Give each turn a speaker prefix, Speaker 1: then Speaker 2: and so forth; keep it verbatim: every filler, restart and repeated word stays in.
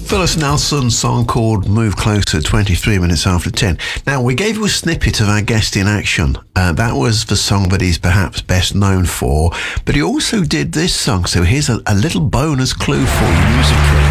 Speaker 1: Phyllis Nelson's song called Move Closer, twenty-three minutes after ten. Now, we gave you a snippet of our guest in action. Uh, that was the song that he's perhaps best known for, but he also did this song, so here's a, a little bonus clue for you musically.